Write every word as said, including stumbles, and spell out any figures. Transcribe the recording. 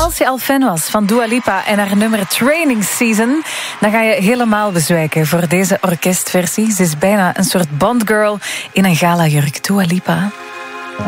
Als je al fan was van Dua Lipa en haar nummer Training Season, dan ga je helemaal bezwijken voor deze orkestversie. Ze is bijna een soort Bond girl in een galajurk. Dua Lipa.